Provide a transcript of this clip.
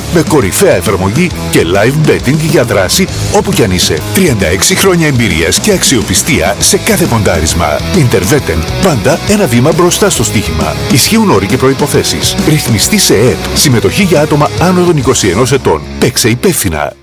με κορυφαία εφαρμογή και live betting για δράση όπου κι αν είσαι. 36 χρόνια εμπειρίας και αξιοπιστία σε κάθε ποντάρισμα. Interwetten. Πάντα ένα βήμα μπροστά στο στοίχημα. Ισχύουν όροι και προϋποθέσεις. Ρυθμιστή σε ΕΕΠ. Συμμετοχή για άτομα άνω των 21 ετών. Παίξε υπεύθυνα.